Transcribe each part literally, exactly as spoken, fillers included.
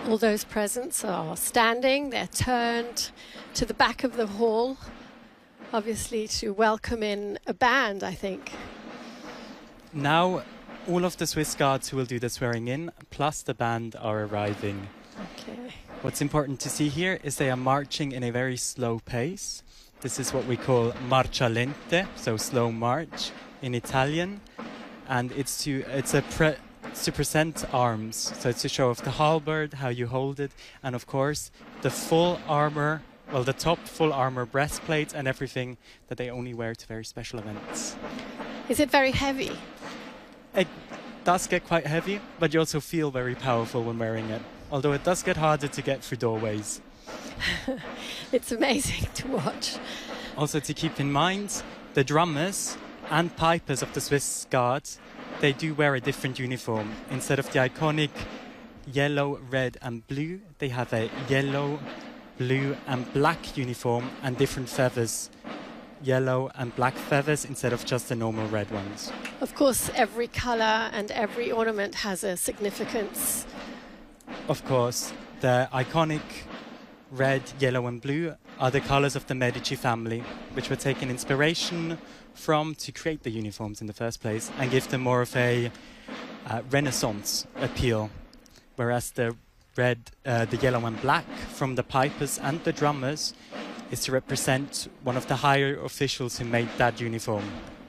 All those presents are standing, they're turned to the back of the hall, obviously to welcome in a band, I think. Now, all of the Swiss Guards who will do the swearing in, plus the band, are arriving. Okay. What's important to see here is they are marching in a very slow pace. This is what we call marcia lente, so slow march in Italian. And it's to it's a pre It's to present arms, so it's to show off the halberd, how you hold it, and of course the full armor, well the top full armor breastplate and everything that they only wear to very special events. Is it very heavy? It does get quite heavy, but you also feel very powerful when wearing it, although it does get harder to get through doorways. It's amazing to watch. Also to keep in mind, the drummers and pipers of the Swiss Guards, they do wear a different uniform. Instead of the iconic yellow, red and blue, they have a yellow, blue and black uniform and different feathers. Yellow and black feathers instead of just the normal red ones. Of course, every colour and every ornament has a significance. Of course, the iconic red, yellow and blue are the colours of the Medici family, which were taken inspiration from to create the uniforms in the first place and give them more of a uh, Renaissance appeal, whereas the red, uh, the yellow and black from the pipers and the drummers is to represent one of the higher officials who made that uniform.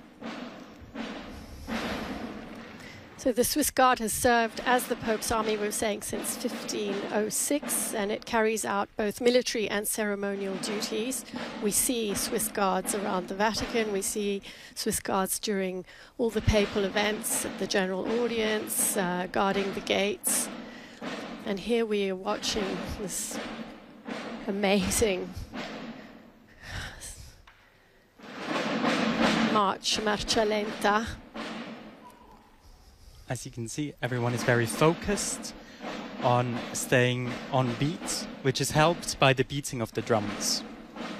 So the Swiss Guard has served as the Pope's army, we were saying, since fifteen oh six, and it carries out both military and ceremonial duties. We see Swiss Guards around the Vatican, we see Swiss Guards during all the papal events, at the general audience, uh, guarding the gates. And here we are watching this amazing march, marcia lenta. As you can see, everyone is very focused on staying on beat, which is helped by the beating of the drums.